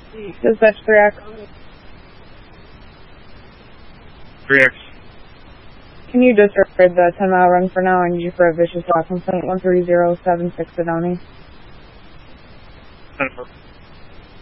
Dispatch 3X. 3X. Can you disregard the 10-mile run for now? I need you for a vicious dog complaint 13076 Sedoni. 10-4.